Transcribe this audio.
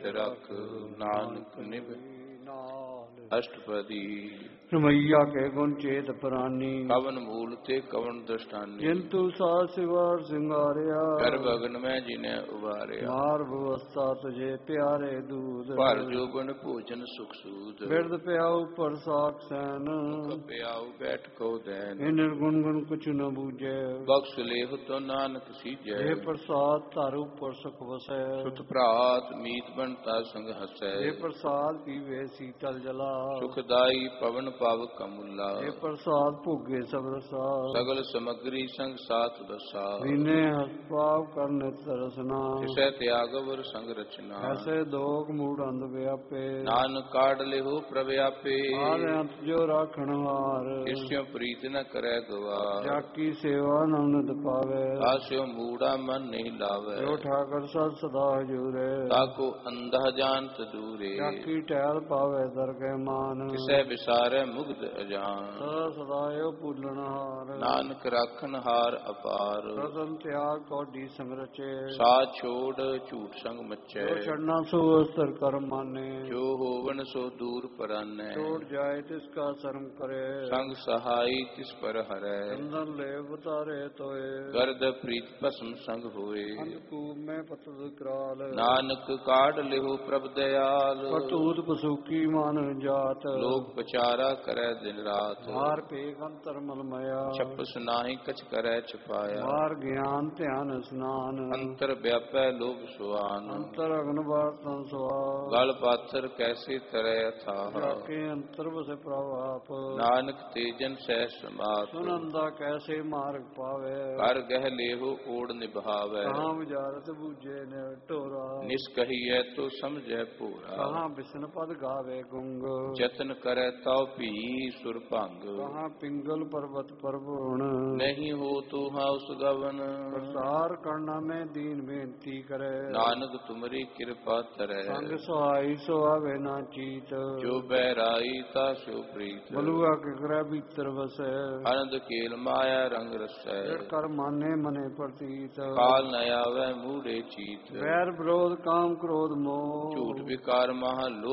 ਨਿਤ ਰਖ, ਨਾਨਕ ਨਿਭ ਅਸ਼ਟਪਦੀ। ਰਮਈਆ ਕੇ ਗੁਣ ਚੇਤ ਪ੍ਰਾਨੀ, ਕਵਨ ਮੂਲ ਤੇ ਕਵਨ ਦ੍ਰਿਸ਼ਟਾਨੀ। ਕਿੰਤੂ ਸਾਧ ਸਿਵਾਰ ਸਿੰਗਾਰਿਆ, ਕਰ ਗਗਨ ਮੈਂ ਜਿਨੇ ਉਬਾਰਿਆ। ਮਾਰ ਬਵਸਥਾ ਤੁਝੇ ਪਿਆਰੇ ਦੂਧ, ਭਰ ਜੋਬਨ ਭੋਜਨ ਸੁਖ ਸੂਦ। ਬਿਰਦ ਪਿਆਉ ਪ੍ਰਸਾਕ ਸੈਨ, ਪਿਆਉ ਬੈਠ ਕੋ ਦੈਨ। ਇਹ ਨਿਰਗੁਣ ਗੁਣ ਕੁਛ ਨ ਬੂਝੈ, ਬਖਸ਼ ਲੇਹੁ ਤੋ ਨਾਨਕ ਸੀਜੈ। ਇਹ ਪ੍ਰਸਾਦ ਧਰ ਉਪਰ ਸੁਖ ਵਸੈ, ਸੁਤ ਭਰਾਤ ਮੀਤ ਬਣਤਾ ਸੰਗ ਹਸੈ। ਇਹ ਪ੍ਰਸਾਦ ਪੀਵੇ ਸੀਤਲ ਜਲਾ, ਸੁਖਦਾਈ ਪਵਨ ਪਵ ਕਮੁਲਾ। ਇਹ ਪ੍ਰਸਾਦ ਭੋਗੇ ਸਭ ਰਸਾ, ਸਗਲ ਸਮਗਰੀ ਸੰਗ ਸਾਥ ਦਸਾ। ਦੀਨੇ ਹਸ ਪਾਵ ਕਰਨੇ ਤਰਸਨਾ, ਤਿਸੈ ਤਿਆਗਵਰ ਸੰਗ ਰਚਨਾ। ਐਸੇ ਦੋਖ ਮੂੜ ਅੰਧ ਵਿਆਪੇ, ਨਾਨਕ ਕਾਢ ਲਿਹੁ ਪ੍ਰਭ ਆਪੇ। ਆਦ ਅੰਤ ਜੋ ਰਾਖਣ ਹਾਰ, ਇਸਿਓ ਪ੍ਰੀਤ ਨ ਕਰੈ ਗਵਾਰ। ਜਾਕੀ ਸੇਵਾ ਨਮਨਿਤ ਪਾਵੇ, ਆਸਿਓ ਮੂੜਾ ਮਨ ਨਹੀਂ ਲਾਵੇ। ਜੋ ਠਾਕਰ ਸਦ ਸਦਾ ਹਜੂਰੇ, ਤਾਕੋ ਅੰਧਾ ਜਾਣਤ ਦੂਰੇ। ਜਾਕੀ ਟਹਿਲ ਪਾਵੇ ਦਰਗਹਿ ਮਾਨ, ਤਿਸੈ ਵਿਸਾਰੈ ਮੁਗਧ ਅਜਾਨ। ਸਦਾ ਸਦਾਇਓ ਭੂਲਣ ਹਾਰ, ਨਾਨਕ ਰਾਖਨ ਹਾਰ ਅਪਾਰ। ਰਤਨ ਤਿਆਗ ਕੌਡੀ ਸੰਗ ਰਚੇ, ਸਾਧ ਛੋੜ ਝੂਠ ਸੰਗ ਮਚੈ। ਜੋ ਛੜਨਾ ਸੋ ਅਸਤਰ ਕਰਮ ਮਾਨੇ, ਜੋ ਹੋਵਨ ਸੋ ਦੂਰ ਪਰਾਨੈ। ਛੋੜ ਜਾਏ ਤਿਸ ਕਾ ਸ਼ਰਮ ਕਰੇ, ਸੰਗ ਸਹਾਈ ਤਿਸ ਪਰ ਹਰੈ। ਚੰਦਨ ਲੈ ਉਤਾਰੇ ਤੋਏ, ਗਰਦ ਪ੍ਰੀਤ ਭਸਮ ਸੰਗ ਹੋਏ। ਅੰਧਕੂਪ ਮੈਂ ਪਤਦ ਕਰਾਲ, ਨਾਨਕ ਕਾਢ ਲਿਹੁ ਪ੍ਰਭ ਦਇਆਲ। ਕਟੂਤ ਪਸੂਕੀ ਮਾਨ ਜਾਤ, ਲੋਕ ਵਿਚਾਰਾ ਕਰੈ ਦਿਨ ਰਾਤ। ਮਾਰ ਪੇਖ ਅੰਤਰ ਮਲਮਇਆ, ਛਪਸ ਨਾਹੀ ਕਛ ਕਰੈ ਛਪਾਇਆ। ਮਾਰ ਗਿਆਨ ਧਿਆਨ ਇਸਨਾਨ, ਅੰਤਰ ਵਿਆਪੈ ਲੋਭ ਸੁਆਨ। ਅੰਤਰ ਅਗਨ ਬਾਤਨ ਸੁਆ, ਗਲ ਪਾਥਰ ਕੈਸੇ ਤਰੈ ਅਥਾਹ। ਜਾਕੇ ਅੰਤਰ ਵਸੇ ਪ੍ਰਭ ਆਪ, ਨਾਨਕ ਤੇਜਨ ਸਹਿ ਸਮਾਤ। ਸੁਨੰਦਾ ਕੈਸੇ ਮਾਰਗ ਪਾਵੇ, ਕਰ ਗਹਿ ਲੇਹੁ ਓੜ ਨਿਭਾਵੈ। ਕਹਾਂ ਵਿਚਾਰਤ ਬੂਝੇ ਨੇ ਢੋਰਾ, ਨਿਸ ਕਹੀਐ ਤੋ ਸਮਝੈ ਭੂਰਾ। ਕਹਾਂ ਬਿਸ਼ਨ ਪਦ ਗਾਵੇ ਗੁੰਗ, ਜਤਨ ਕਰੈ ਤਉ ਭੀ ਸੁਰ ਭੰਗ। ਕਹਾਂ ਪਿੰਗਲ ਪਰਬਤ ਪਰਬੁਣ, ਨਹੀਂ ਹੋ ਤੋ ਹਾਉਸ ਗਵਨ। ਪ੍ਰਸਾਰ ਕਰਨਾ ਮੈਂ ਦੀਨ ਬੇਨਤੀ ਕਰੇ, ਨਾਨਕ ਤੁਮਰੀ ਕਿਰਪਾ ਤਰੈ। ਸੰਗ ਸਹਾਈ ਸੋ ਆਵੇ ਨਾ ਚੀਤ, ਜੋ ਬਹਿਰਾਈ ਤਾ ਸਿਉ ਪ੍ਰੀਤ। ਬਲੂਆ ਕਿਕਰੈ ਭੀਤਰ ਵਸੈ, ਅਨੰਦ ਕੇਲ ਮਾਇਆ ਰੰਗ ਰਸੈ। ਜੜ ਕਰ ਮਾਨੇ ਮਨੇ ਪ੍ਰਤੀਤ, ਕਾਲ ਨ ਆਵੈ ਮੂੜੇ ਚੀਤ। ਵੈਰ ਵਿਰੋਧ ਕਾਮ ਕ੍ਰੋਧ ਮੋਹ, ਝੂਠ ਵਿਕਾਰ ਮਹਾ ਲੋਭ